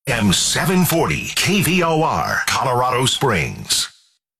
AM 740 KVOR, Colorado Springs.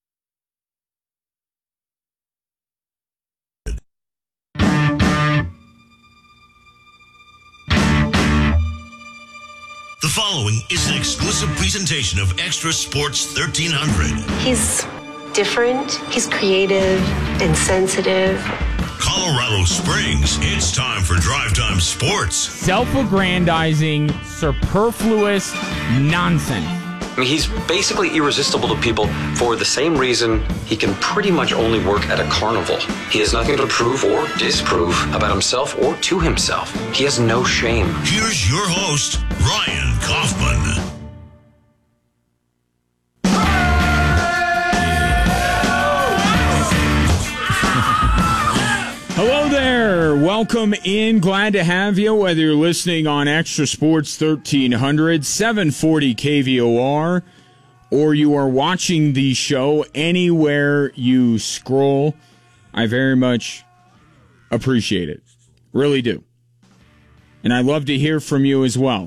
The following is an exclusive presentation of Extra Sports 1300. He's different, he's creative and sensitive. Colorado Springs, it's time for Drive Time Sports. Self-aggrandizing, superfluous nonsense. I mean, he's basically irresistible to people for the same reason he can pretty much only work at a carnival. He has nothing to prove or disprove about himself or to himself. He has no shame. Here's your host, Ryan Kaufman. Hello there. Welcome in. Glad to have you, whether you're listening on Extra Sports 1300, 740 KVOR, or you are watching the show anywhere you scroll. I very much appreciate it. Really do. And I'd love to hear from you as well.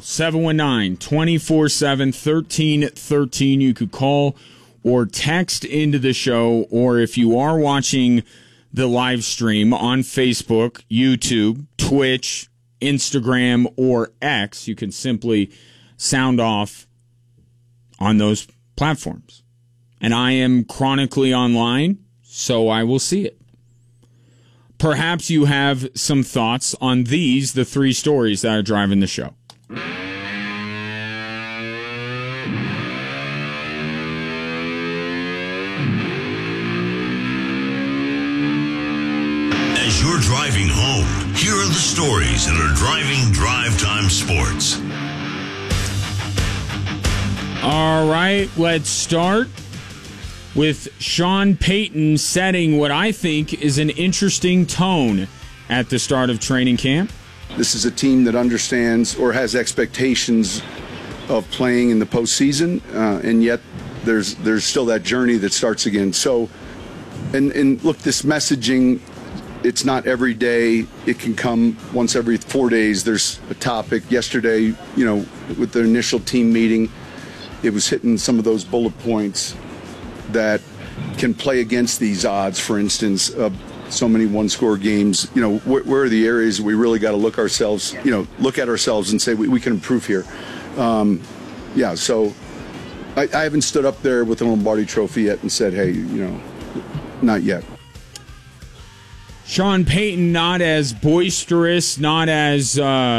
719-247-1313. You could call or text into the show, or if you are watching the live stream on Facebook, YouTube, Twitch, Instagram, or X, you can simply sound off on those platforms. And I am chronically online, so I will see it. Perhaps you have some thoughts on the three stories that are driving the show. As you're driving home, here are the stories that are driving Drive Time Sports. All right, let's start with Sean Payton setting what I think is an interesting tone at the start of training camp. This is a team that understands or has expectations of playing in the postseason, and yet there's still that journey that starts again. So, and look, this messaging, it's not every day. It can come once every 4 days. There's a topic. Yesterday, with the initial team meeting, it was hitting some of those bullet points that can play against these odds, for instance, of so many one-score games. Where are the areas we really got to look at ourselves and say we can improve here. So I haven't stood up there with the Lombardi Trophy yet and said, hey, not yet. Sean Payton not as boisterous, not as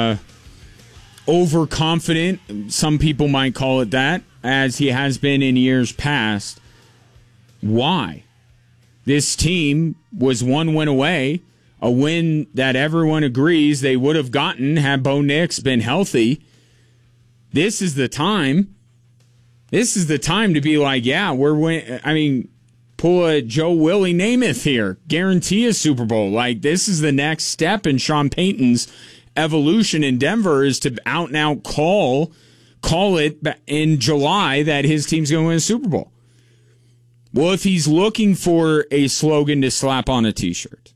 overconfident, some people might call it that, as he has been in years past. Why? This team was one win away, a win that everyone agrees they would have gotten had Bo Nix been healthy. This is the time. This is the time to be like, yeah, we're winning. I mean, pull a Joe Willie Namath here. Guarantee a Super Bowl. Like, this is the next step in Sean Payton's evolution in Denver, is to out and out call it in July that his team's going to win a Super Bowl. Well, if he's looking for a slogan to slap on a T-shirt,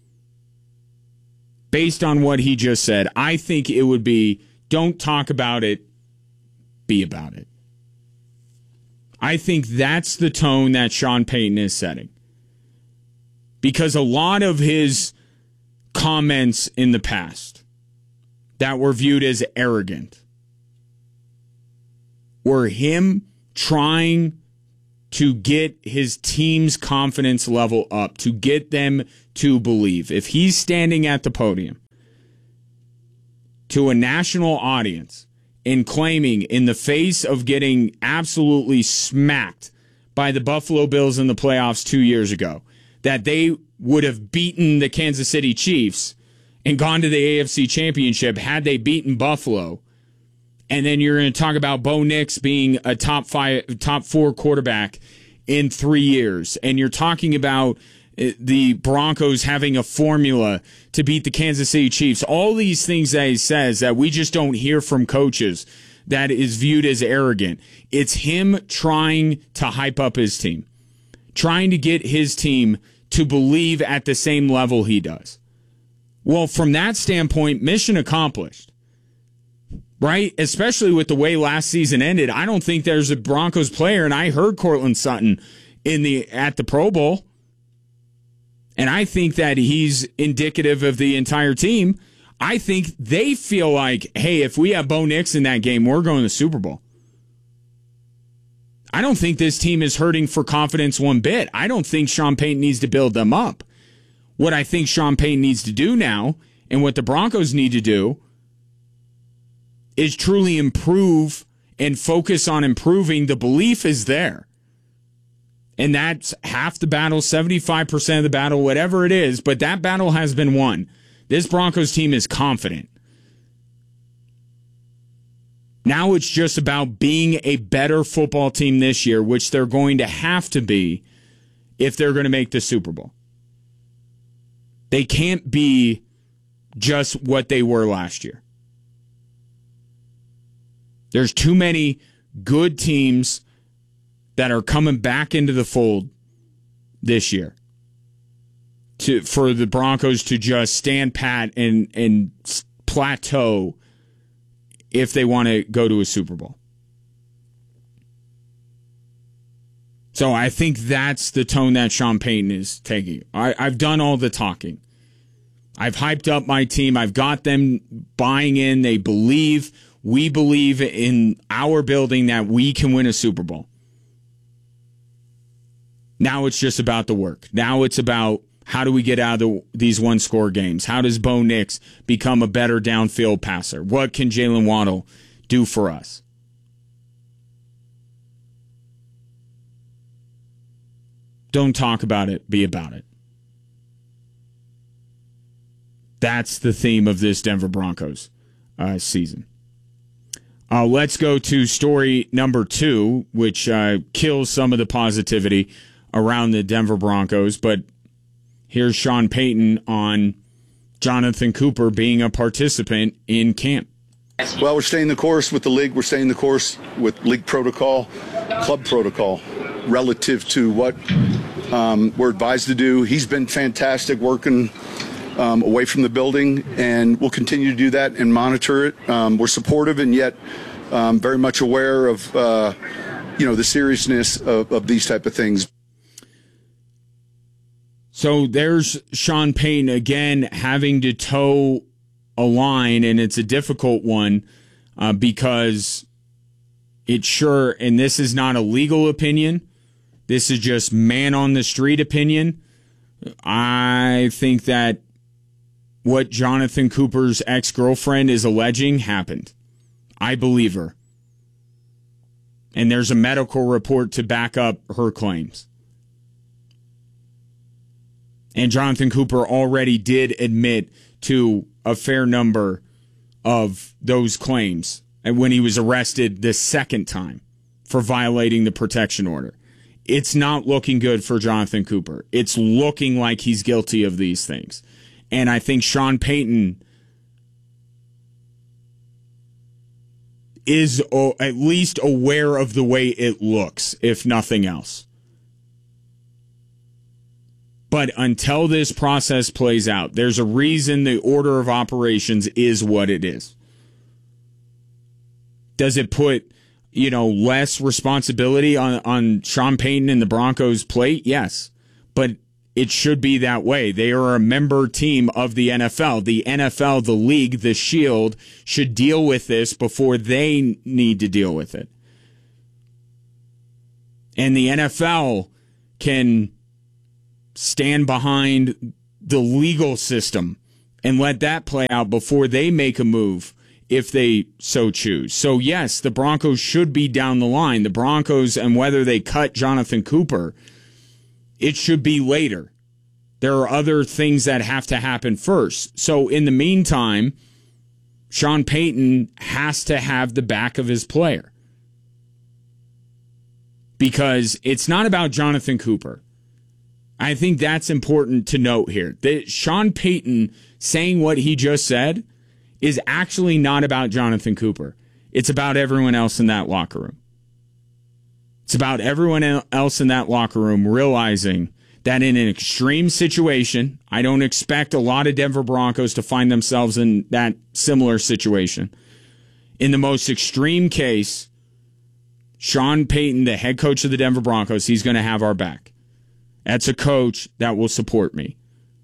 based on what he just said, I think it would be, don't talk about it, be about it. I think that's the tone that Sean Payton is setting. Because a lot of his comments in the past that were viewed as arrogant were him trying to get his team's confidence level up, to get them to believe. If he's standing at the podium to a national audience and claiming, in the face of getting absolutely smacked by the Buffalo Bills in the playoffs 2 years ago, that they would have beaten the Kansas City Chiefs and gone to the AFC Championship had they beaten Buffalo, and then you're going to talk about Bo Nix being a top 4 quarterback in 3 years, and you're talking about the Broncos having a formula to beat the Kansas City Chiefs. All these things that he says that we just don't hear from coaches, that is viewed as arrogant. It's him trying to hype up his team, trying to get his team to believe at the same level he does. Well, from that standpoint, mission accomplished. right? Especially with the way last season ended. I don't think there's a Broncos player, and I heard Cortland Sutton at the Pro Bowl, and I think that he's indicative of the entire team. I think they feel like, hey, if we have Bo Nix in that game, we're going to the Super Bowl. I don't think this team is hurting for confidence one bit. I don't think Sean Payton needs to build them up. What I think Sean Payton needs to do now, and what the Broncos need to do, is truly improve and focus on improving. The belief is there. And that's half the battle, 75% of the battle, whatever it is, but that battle has been won. This Broncos team is confident. Now it's just about being a better football team this year, which they're going to have to be if they're going to make the Super Bowl. They can't be just what they were last year. There's too many good teams that are coming back into the fold this year for the Broncos to just stand pat and plateau if they want to go to a Super Bowl. So I think that's the tone that Sean Payton is taking. I've done all the talking. I've hyped up my team. I've got them buying in. They believe. We believe in our building that we can win a Super Bowl. Now it's just about the work. Now it's about how do we get out of these one-score games? How does Bo Nix become a better downfield passer? What can Jalen Waddle do for us? Don't talk about it, be about it. That's the theme of this Denver Broncos season. Let's go to story number 2, which kills some of the positivity around the Denver Broncos. But here's Sean Payton on Jonathan Cooper being a participant in camp. Well, we're staying the course with the league. We're staying the course with league protocol, club protocol, relative to what we're advised to do. He's been fantastic working away from the building, and we'll continue to do that and monitor it. We're supportive and yet very much aware of the seriousness of these type of things. So there's Sean Payton again having to toe a line, and it's a difficult one because it's sure, and this is not a legal opinion. This is just man on the street opinion. I think that what Jonathan Cooper's ex-girlfriend is alleging happened. I believe her. And there's a medical report to back up her claims. And Jonathan Cooper already did admit to a fair number of those claims when he was arrested the second time for violating the protection order. It's not looking good for Jonathan Cooper. It's looking like he's guilty of these things. And I think Sean Payton is at least aware of the way it looks, if nothing else. But until this process plays out, there's a reason the order of operations is what it is. Does it put, less responsibility on Sean Payton and the Broncos' plate? Yes. But it should be that way. They are a member team of the NFL. The NFL, the league, the Shield should deal with this before they need to deal with it. And the NFL can stand behind the legal system and let that play out before they make a move if they so choose. So yes, the Broncos should be down the line. The Broncos, and whether they cut Jonathan Cooper, it should be later. There are other things that have to happen first. So in the meantime, Sean Payton has to have the back of his player. Because it's not about Jonathan Cooper. I think that's important to note here. That Sean Payton saying what he just said is actually not about Jonathan Cooper. It's about everyone else in that locker room. It's about everyone else in that locker room realizing that in an extreme situation, I don't expect a lot of Denver Broncos to find themselves in that similar situation. In the most extreme case, Sean Payton, the head coach of the Denver Broncos, he's going to have our back. That's a coach that will support me.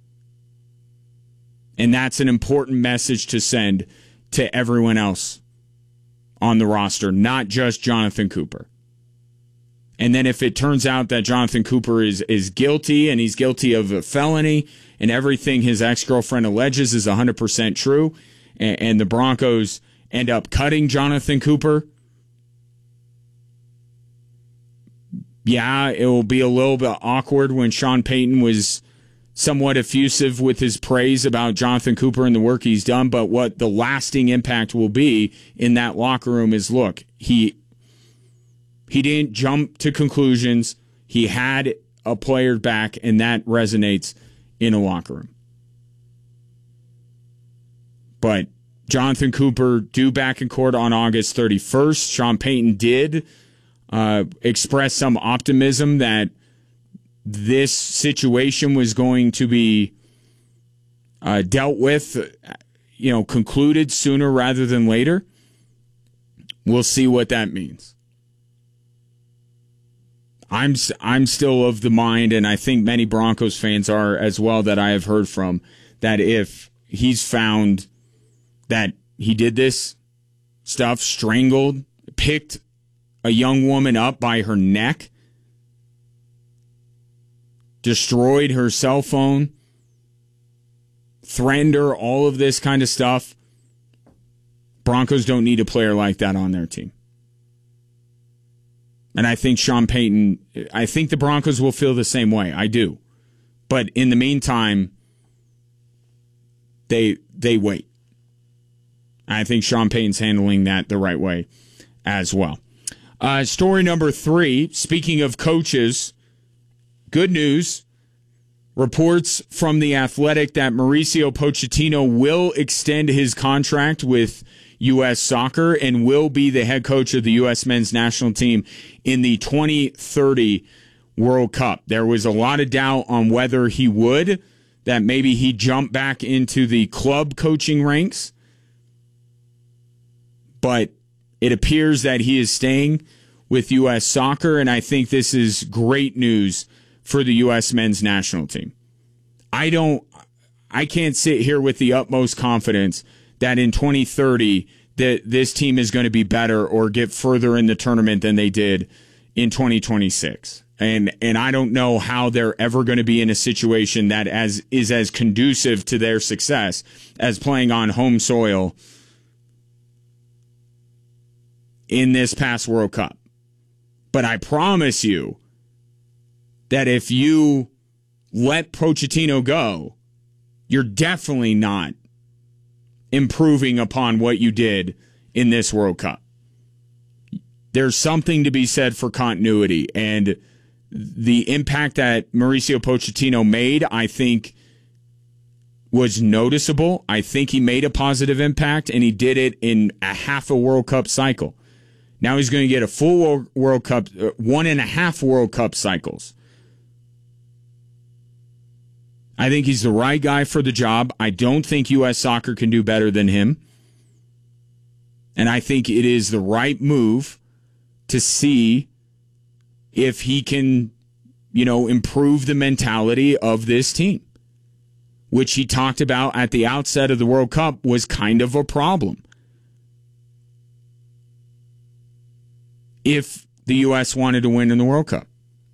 And that's an important message to send to everyone else on the roster, not just Jonathan Cooper. And then if it turns out that Jonathan Cooper is guilty and he's guilty of a felony and everything his ex-girlfriend alleges is 100% true, and the Broncos end up cutting Jonathan Cooper, yeah, it will be a little bit awkward when Sean Payton was somewhat effusive with his praise about Jonathan Cooper and the work he's done, but what the lasting impact will be in that locker room is, look, he didn't jump to conclusions. He had a player back, and that resonates in a locker room. But Jonathan Cooper due back in court on August 31st. Sean Payton did express some optimism that this situation was going to be dealt with, concluded sooner rather than later. We'll see what that means. I'm still of the mind, and I think many Broncos fans are as well, that I have heard from, that if he's found that he did this stuff, strangled, picked a young woman up by her neck, destroyed her cell phone, threatened her, all of this kind of stuff, Broncos don't need a player like that on their team. And I think Sean Payton, I think the Broncos will feel the same way. I do. But in the meantime, they wait. I think Sean Payton's handling that the right way as well. Story number 3, speaking of coaches, good news. Reports from The Athletic that Mauricio Pochettino will extend his contract with U.S. Soccer and will be the head coach of the U.S. men's national team in the 2030 World Cup. There was a lot of doubt on whether he would, that maybe he jumped back into the club coaching ranks. But it appears that he is staying with U.S. Soccer, and I think this is great news for the U.S. men's national team. I can't sit here with the utmost confidence that in 2030 that this team is going to be better or get further in the tournament than they did in 2026. And I don't know how they're ever going to be in a situation that is as conducive to their success as playing on home soil in this past World Cup. But I promise you that if you let Pochettino go, you're definitely not improving upon what you did in this World Cup. There's something to be said for continuity, and the impact that Mauricio Pochettino made, I think, was noticeable. I think he made a positive impact, and he did it in a half a World Cup cycle. Now he's going to get a full World Cup, 1.5 World Cup cycles. I think he's the right guy for the job. I don't think U.S. Soccer can do better than him. And I think it is the right move to see if he can, improve the mentality of this team, which he talked about at the outset of the World Cup was kind of a problem. If the U.S. wanted to win in the World Cup.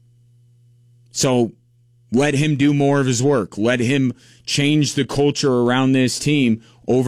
So let him do more of his work. Let him change the culture around this team over